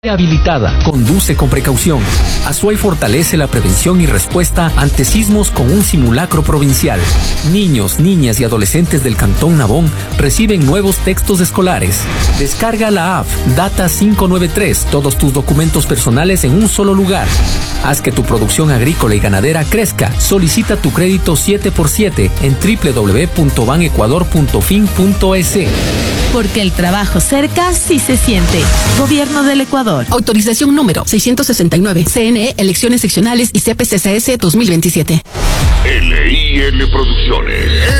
Habilitada. Conduce con precaución. Azuay fortalece la prevención y respuesta ante sismos con un simulacro provincial. Niños, niñas y adolescentes del Cantón Nabón reciben nuevos textos escolares. Descarga la app Data 593, todos tus documentos personales en un solo lugar. Haz que tu producción agrícola y ganadera crezca. Solicita tu crédito 7x7 en www.banecuador.fin.es. Porque el trabajo cerca sí se siente. Gobierno del Ecuador. Autorización número 669. CNE, Elecciones Seccionales y CPCSS 2027. LIN Producciones.